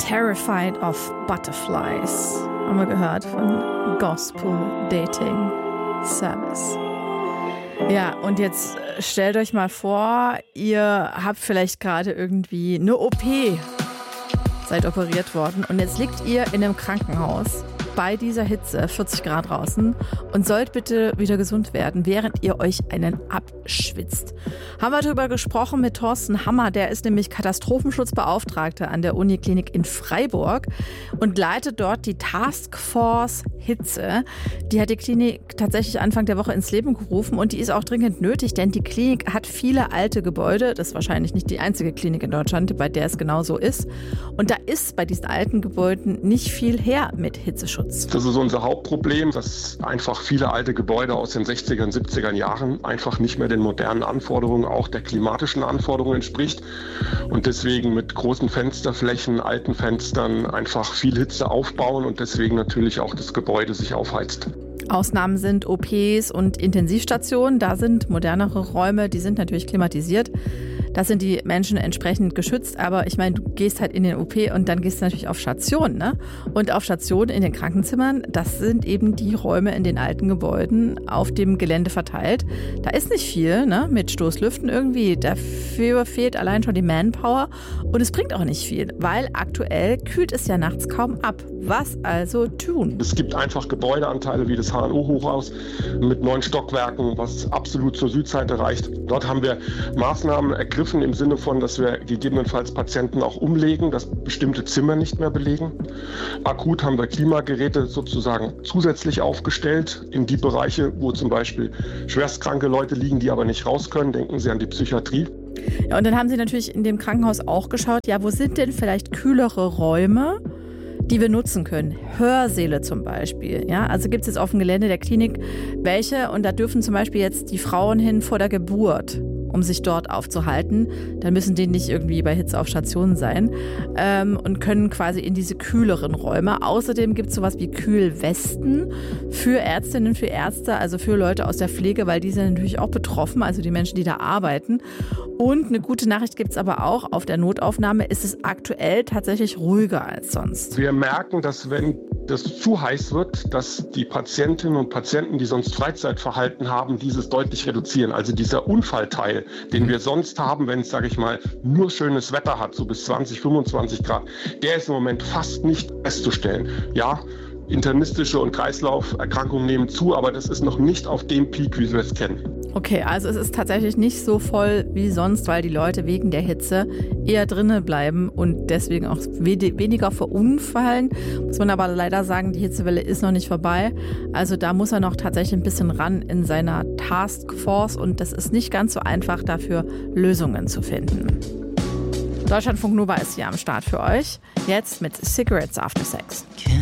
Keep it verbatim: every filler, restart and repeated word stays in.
Terrified of Butterflies. Haben wir gehört von Gospel Dating Service. Ja, und jetzt stellt euch mal vor, ihr habt vielleicht gerade irgendwie eine O P, seid operiert worden und jetzt liegt ihr in einem Krankenhaus bei dieser Hitze, vierzig Grad draußen, und sollt bitte wieder gesund werden, während ihr euch einen abschwitzt. Haben wir darüber gesprochen mit Thorsten Hammer, der ist nämlich Katastrophenschutzbeauftragter an der Uniklinik in Freiburg und leitet dort die Taskforce Hitze. Die hat die Klinik tatsächlich Anfang der Woche ins Leben gerufen und die ist auch dringend nötig, denn die Klinik hat viele alte Gebäude. Das ist wahrscheinlich nicht die einzige Klinik in Deutschland, bei der es genau so ist. Und da ist bei diesen alten Gebäuden nicht viel her mit Hitzeschutz. Das ist unser Hauptproblem, dass einfach viele alte Gebäude aus den sechziger, siebziger Jahren einfach nicht mehr den modernen Anforderungen, auch der klimatischen Anforderungen entspricht und deswegen mit großen Fensterflächen, alten Fenstern einfach viel Hitze aufbauen und deswegen natürlich auch das Gebäude sich aufheizt. Ausnahmen sind O Ps und Intensivstationen. Da sind modernere Räume, die sind natürlich klimatisiert. Da sind die Menschen entsprechend geschützt, aber ich meine, du gehst halt in den O P und dann gehst du natürlich auf Station, ne? Und auf Stationen in den Krankenzimmern, das sind eben die Räume in den alten Gebäuden auf dem Gelände verteilt. Da ist nicht viel, ne? Mit Stoßlüften irgendwie. Dafür fehlt allein schon die Manpower und es bringt auch nicht viel, weil aktuell kühlt es ja nachts kaum ab. Was also tun? Es gibt einfach Gebäudeanteile wie das H N O-Hochhaus mit neun Stockwerken, was absolut zur Südseite reicht. Dort haben wir Maßnahmen ergriffen im Sinne von, dass wir gegebenenfalls Patienten auch umlegen, dass bestimmte Zimmer nicht mehr belegen. Akut haben wir Klimageräte sozusagen zusätzlich aufgestellt in die Bereiche, wo zum Beispiel schwerstkranke Leute liegen, die aber nicht raus können. Denken Sie an die Psychiatrie. Ja, und dann haben Sie natürlich in dem Krankenhaus auch geschaut, ja, wo sind denn vielleicht kühlere Räume, die wir nutzen können. Hörsäle zum Beispiel. Ja, also gibt es jetzt auf dem Gelände der Klinik welche und da dürfen zum Beispiel jetzt die Frauen hin vor der Geburt, um sich dort aufzuhalten. Dann müssen die nicht irgendwie bei Hitze auf Stationen sein ähm, und können quasi in diese kühleren Räume. Außerdem gibt es sowas wie Kühlwesten für Ärztinnen, für Ärzte, also für Leute aus der Pflege, weil die sind natürlich auch betroffen, also die Menschen, die da arbeiten. Und eine gute Nachricht gibt es aber auch, auf der Notaufnahme ist es aktuell tatsächlich ruhiger als sonst. Wir merken, dass wenn das zu heiß wird, dass die Patientinnen und Patienten, die sonst Freizeitverhalten haben, dieses deutlich reduzieren. Also dieser Unfallteil, den wir sonst haben, wenn es, sage ich mal, nur schönes Wetter hat, so bis zwanzig, fünfundzwanzig Grad, der ist im Moment fast nicht festzustellen. Ja, internistische und Kreislauferkrankungen nehmen zu, aber das ist noch nicht auf dem Peak, wie wir es kennen. Okay, also es ist tatsächlich nicht so voll wie sonst, weil die Leute wegen der Hitze eher drinnen bleiben und deswegen auch weniger verunfallen. Muss man aber leider sagen, die Hitzewelle ist noch nicht vorbei. Also da muss er noch tatsächlich ein bisschen ran in seiner Taskforce und das ist nicht ganz so einfach, dafür Lösungen zu finden. Deutschlandfunk Nova ist hier am Start für euch. Jetzt mit Cigarettes After Sex.